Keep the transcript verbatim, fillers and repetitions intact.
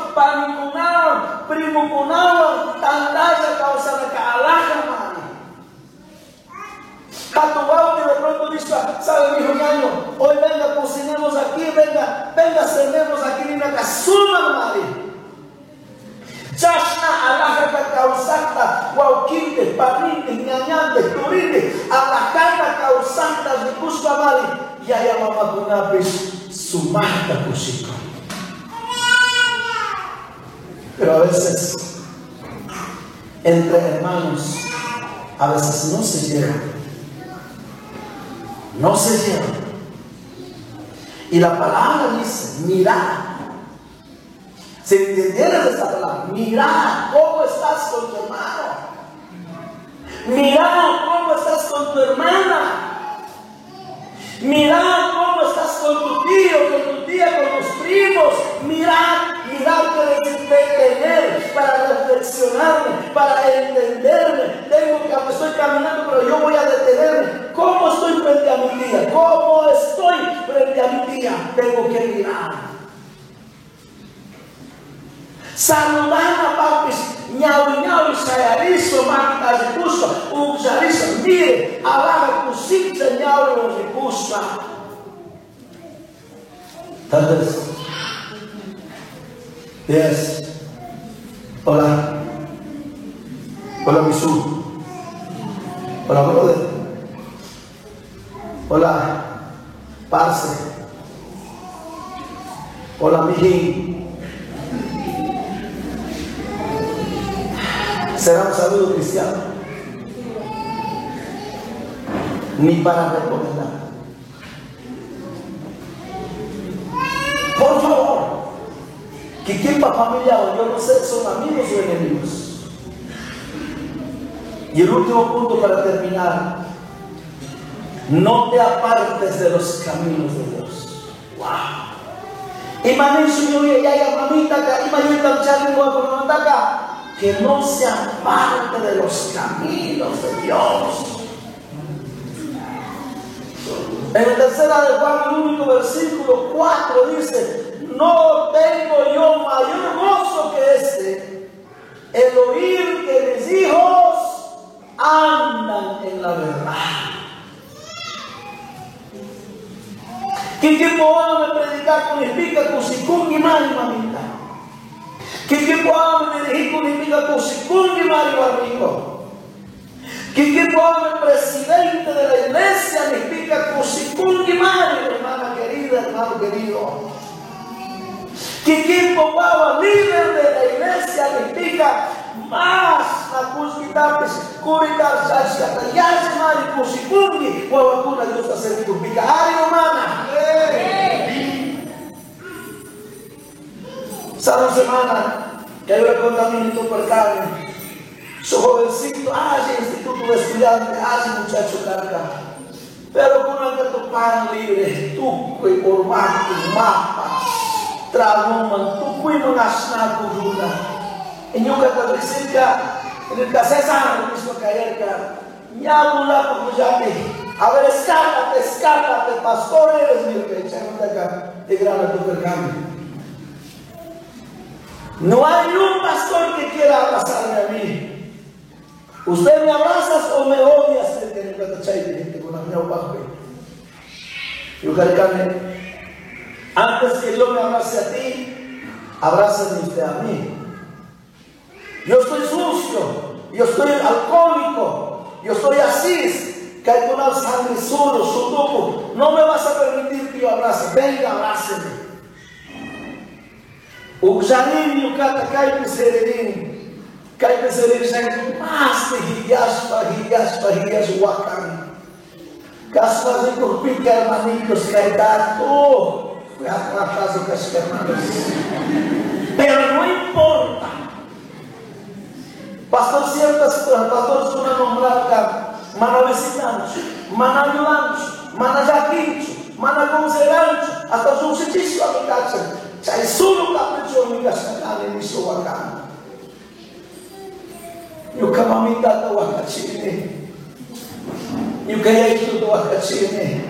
panikunawan, primukunawan, tandanya kawasan kaalahan mani. Catuau que de pronto dice, sabe mi hijo ñaño, hoy venga, cocinemos aquí, venga, venga, cenemos aquí en una casuna mani. Chashna alaja causanta, guauquinte, parrinte, ñañante, turinde, alajana causanta, recusca mali, y allá mamá con una vez su mata cusico. Pero a veces, entre hermanos, a veces no se llevan, no se llevan. Y la palabra dice, mirad. Si entendieras esta palabra, mirad cómo estás con tu hermano. Mirad cómo estás con tu hermana. Mirad cómo estás con tu tío, con tu tía, con tus primos. Mirad, mirad que detener para reflexionarme, para entenderme. Tengo que, estoy caminando, pero yo voy a detenerme. ¿Cómo estoy frente a mi tía? ¿Cómo estoy frente a mi tía? Tengo que mirar. Saludana papis, ñawi ñawi sayariso, makita ripusa, uxarisa, mire, alaga kusitsa ñawi ripusa. Tal vez, yes, hola, hola Misu, hola brother, hola parce, hola mijín. ¿Será un saludo cristiano? Ni para recomendar. Por favor, que quien va familiar, yo no sé, son amigos o enemigos. Y el último punto para terminar: no te apartes de los caminos de Dios. Wow. Imagínense, ya ya mamita, imagínate echarle un hueco, mamita, que no se aparte de los caminos de Dios. En la tercera de Juan, el único versículo cuatro dice: no tengo yo mayor gozo que este, el oír que mis hijos andan en la verdad. ¿Qué tiempo van a predicar con explica con sicún y mal, mamita? ¿Qué tiempo van a dirigir con explica con sicún y mal, amigo? ¿Qué tiempo van el presidente de la iglesia me explica con sicún y mal, hermana querida, hermano querido? ¿Qué tiempo va el líder de la iglesia me explica más la cusquitapes, curitas, sasha, ya se mari con sicún y guavacuna Dios hace mi explica. ¡Ay, hermana! Esa semana que yo le conté a mi niño por carne, su jovencito, hace instituto de estudiante, hace muchacho carga, pero con el que tu pan libre, tú que por más tu mapa, trabuman, tú que no nasna tu luna, y yo que te decía, en el caso sano, mismo caer que ya mula por ya a ver, escápate, escápate, pastor, eres mi que echan de acá, de grana tu percambio. No hay un pastor que quiera abrazarme a mí. ¿Usted me abrazas o me odias? Con la mía bajo. Yo cargame. Antes que yo me abrace a ti, abrázame usted a mí. Yo estoy sucio, yo estoy alcohólico, yo estoy así, que hay una sangre solo, sudoku. No me vas a permitir que yo abrace. Venga, abráceme. Uxanin yukata kai pesererin, kai pesererin mas de hiaspa, hiaspa, hias wakan. Kaspa de corpica hermanitos caetato, fue a la casa de los hermanos. Pero no importa. Pastor ciertas, pastores una nombrada, mana visitante, mana ayudante, mana jaquincho, mana conselante, hasta su sitio a mi casa. Chay solo capricho mi gastan en mi sobacan. Yo kamamita to wakachine. Yo kaya ito to wakachine.